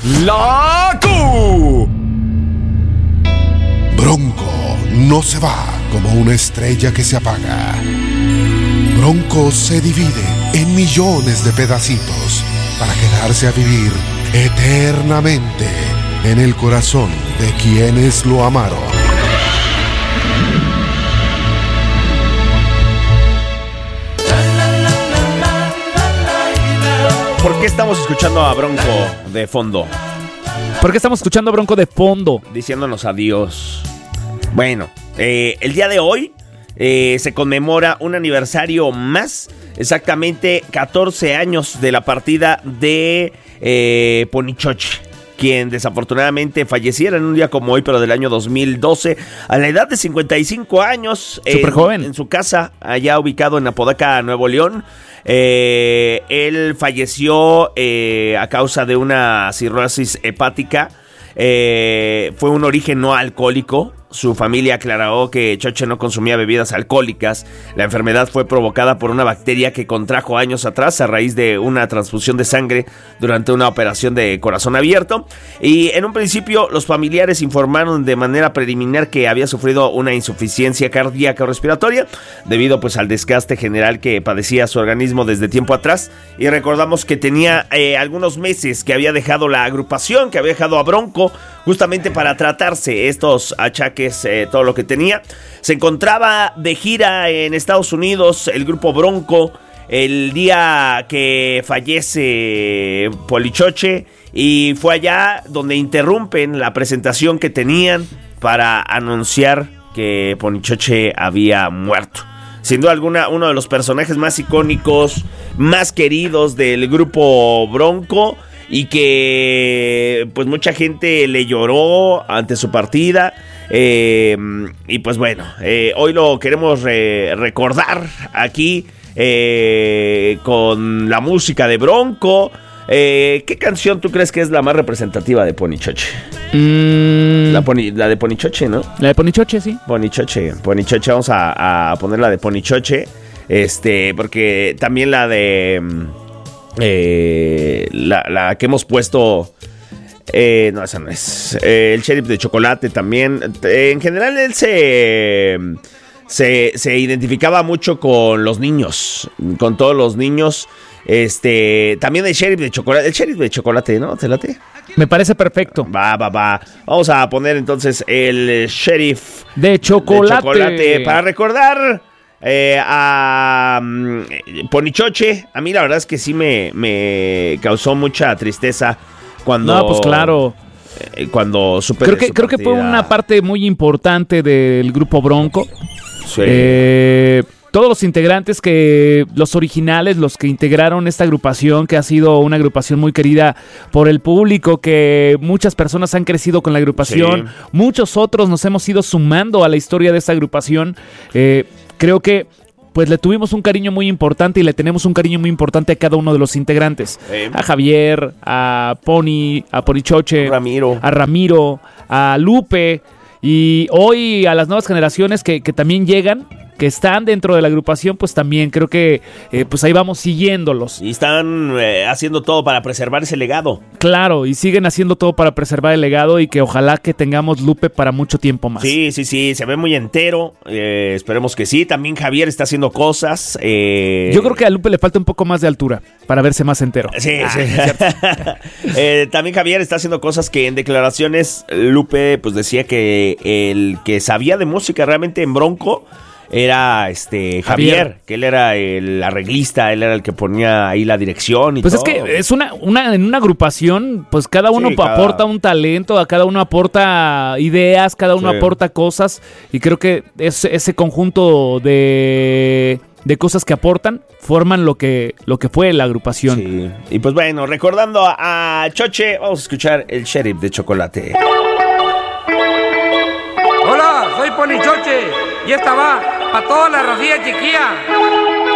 la Q. Bronco no se va como una estrella que se apaga. Bronco se divide en millones de pedacitos para quedarse a vivir eternamente en el corazón de quienes lo amaron. ¿Por qué estamos escuchando a Bronco de fondo? ¿Por qué estamos escuchando a Bronco de fondo? Diciéndonos adiós. Bueno, el día de hoy se conmemora un aniversario más, exactamente 14 años de la partida de Ponichoche, quien desafortunadamente falleciera en un día como hoy, pero del año 2012, a la edad de 55 años. Súper joven. En su casa, allá ubicado en Apodaca, Nuevo León. Él falleció a causa de una cirrosis hepática. Fue un origen no alcohólico. Su familia aclaró que Choche no consumía bebidas alcohólicas. La enfermedad fue provocada por una bacteria que contrajo años atrás a raíz de una transfusión de sangre durante una operación de corazón abierto. Y en un principio los familiares informaron de manera preliminar que había sufrido una insuficiencia cardíaca o respiratoria debido pues al desgaste general que padecía su organismo desde tiempo atrás. Y recordamos que tenía algunos meses que había dejado la agrupación, que había dejado a Bronco justamente para tratarse estos achaques, todo lo que tenía. Se encontraba de gira en Estados Unidos el grupo Bronco el día que fallece Ponichoche, y fue allá donde interrumpen la presentación que tenían para anunciar que Ponichoche había muerto. Sin duda alguna, uno de los personajes más icónicos, más queridos del grupo Bronco, y que pues mucha gente le lloró ante su partida. Y pues bueno, hoy lo queremos recordar aquí con la música de Bronco. ¿Qué canción tú crees que es la más representativa de Ponichoche? La de Ponichoche, ¿no? La de Ponichoche, sí. Ponichoche, vamos a poner la de Ponichoche. Porque también la de la que hemos puesto, no, esa no es. El Sheriff de Chocolate también. En general él se identificaba mucho con los niños, con todos los niños. También el Sheriff de Chocolate, ¿no? ¿Te late? Me parece perfecto. Va. Vamos a poner entonces el Sheriff de Chocolate para recordar a Ponichoche. A mí la verdad es que sí me causó mucha tristeza cuando... No, pues claro. Cuando supe creo que fue una parte muy importante del grupo Bronco. Sí. Todos los integrantes, los originales, los que integraron esta agrupación, que ha sido una agrupación muy querida por el público, que muchas personas han crecido con la agrupación, sí. Muchos otros nos hemos ido sumando a la historia de esta agrupación. Creo que pues le tuvimos un cariño muy importante y le tenemos un cariño muy importante a cada uno de los integrantes. A Javier, a Pony, a Ponichoche, a Ramiro, a Lupe, y hoy a las nuevas generaciones que también llegan, que están dentro de la agrupación, pues también creo que pues ahí vamos siguiéndolos. Y están haciendo todo para preservar ese legado. Claro, y siguen haciendo todo para preservar el legado, y que ojalá que tengamos Lupe para mucho tiempo más. Sí, se ve muy entero, esperemos que sí. También Javier está haciendo cosas. Yo creo que a Lupe le falta un poco más de altura para verse más entero. Sí. También Javier está haciendo cosas que en declaraciones Lupe pues decía que el que sabía de música realmente en Bronco era Javier, que él era el arreglista, él era el que ponía ahí la dirección y pues todo. Pues es que es en una agrupación, pues cada uno aporta un talento, a cada uno aporta ideas, cada uno aporta cosas, y creo que ese conjunto de cosas que aportan forman lo que fue la agrupación. Sí. Y pues bueno, recordando a Choche, vamos a escuchar el Sheriff de Chocolate. Hola, soy Ponichoche y esta va para toda la racilla chiquilla.